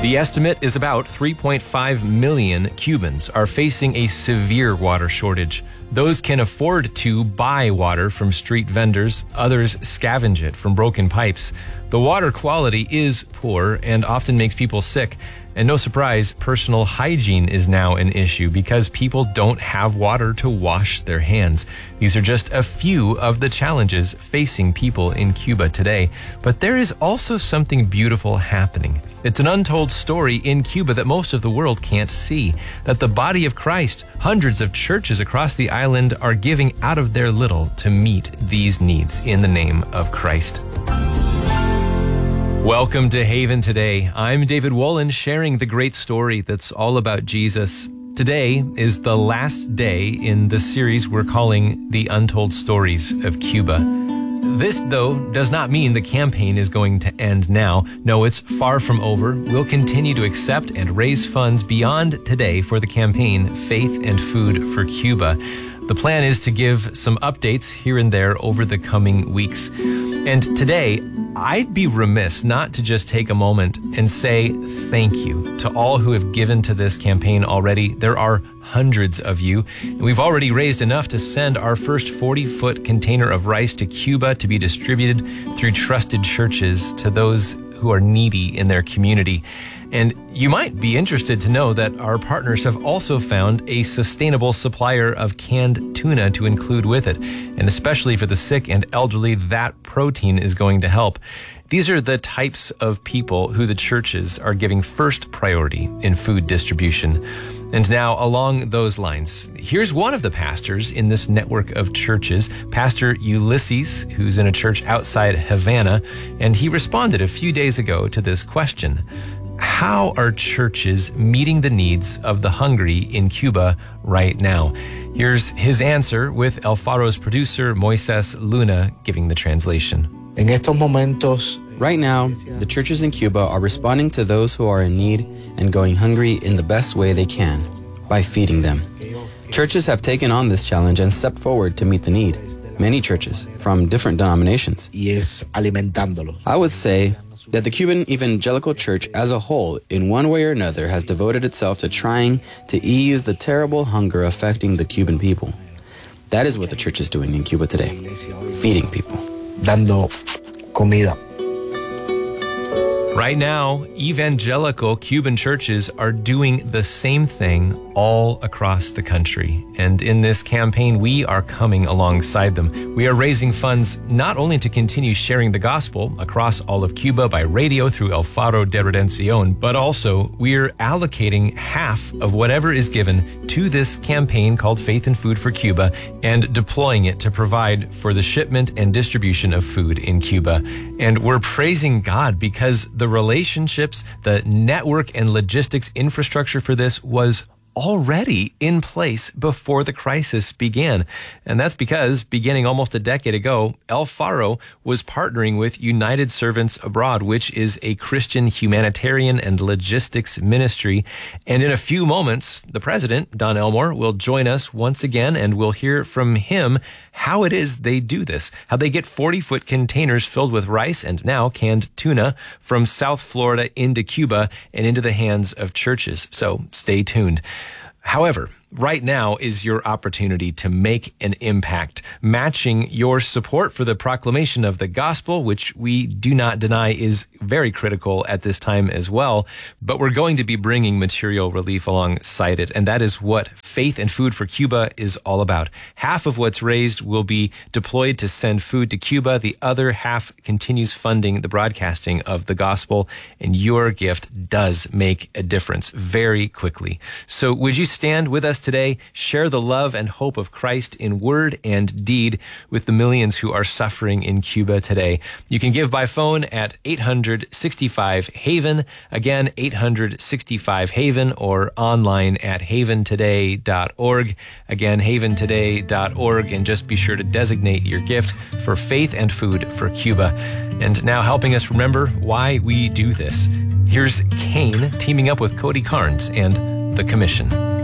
The estimate is about 3.5 million Cubans are facing a severe water shortage. Those can afford to buy water from street vendors. Others scavenge it from broken pipes. The water quality is poor and often makes people sick. And no surprise, personal hygiene is now an issue because people don't have water to wash their hands. These are just a few of the challenges facing people in Cuba today. But there is also something beautiful happening. It's an untold story in Cuba that most of the world can't see. That the body of Christ, hundreds of churches across the island, are giving out of their little to meet these needs in the name of Christ. Welcome to Haven Today. I'm David Wolin, sharing the great story that's all about Jesus. Today is the last day in the series we're calling The Untold Stories of Cuba. This, though, does not mean the campaign is going to end now. No, it's far from over. We'll continue to accept and raise funds beyond today for the campaign Faith and Food for Cuba. The plan is to give some updates here and there over the coming weeks. And today, I'd be remiss not to just take a moment and say thank you to all who have given to this campaign already. There are hundreds of you, and we've already raised enough to send our first 40-foot container of rice to Cuba to be distributed through trusted churches to those who are needy in their community. And you might be interested to know that our partners have also found a sustainable supplier of canned tuna to include with it. And especially for the sick and elderly, that protein is going to help. These are the types of people who the churches are giving first priority in food distribution. And now, along those lines, here's one of the pastors in this network of churches, Pastor Ulysses, who's in a church outside Havana, and he responded a few days ago to this question. How are churches meeting the needs of the hungry in Cuba right now? Here's his answer with El Faro's producer, Moises Luna, giving the translation. En estos momentos, right now, the churches in Cuba are responding to those who are in need and going hungry in the best way they can, by feeding them. Churches have taken on this challenge and stepped forward to meet the need. Many churches, from different denominations. y es alimentándolos. I would say that the Cuban Evangelical Church as a whole, in one way or another, has devoted itself to trying to ease the terrible hunger affecting the Cuban people. That is what the church is doing in Cuba today, feeding people. Dando comida. Right now, evangelical Cuban churches are doing the same thing all across the country. And in this campaign, we are coming alongside them. We are raising funds not only to continue sharing the gospel across all of Cuba by radio through El Faro de Redención, but also we're allocating half of whatever is given to this campaign called Faith and Food for Cuba and deploying it to provide for the shipment and distribution of food in Cuba. And we're praising God because the relationships, the network and logistics infrastructure for this was already in place before the crisis began. And that's because beginning almost a decade ago, El Faro was partnering with United Servants Abroad, which is a Christian humanitarian and logistics ministry. And in a few moments, the president, Don Elmore, will join us once again, and we'll hear from him how it is they do this, how they get 40-foot containers filled with rice and now canned tuna from South Florida into Cuba and into the hands of churches. So stay tuned. However, right now is your opportunity to make an impact, matching your support for the proclamation of the gospel, which we do not deny is very critical at this time as well. But we're going to be bringing material relief alongside it, and that is what Faith and Food for Cuba is all about. Half of what's raised will be deployed to send food to Cuba. The other half continues funding the broadcasting of the gospel, and your gift does make a difference very quickly. So would you stand with us today? Share the love and hope of Christ in word and deed with the millions who are suffering in Cuba today. You can give by phone at 865-HAVEN. Again, 865-HAVEN, or online at haventoday.org. Again, haventoday.org. And just be sure to designate your gift for Faith and Food for Cuba. And now helping us remember why we do this, here's Kane teaming up with Cody Carnes and The Commission.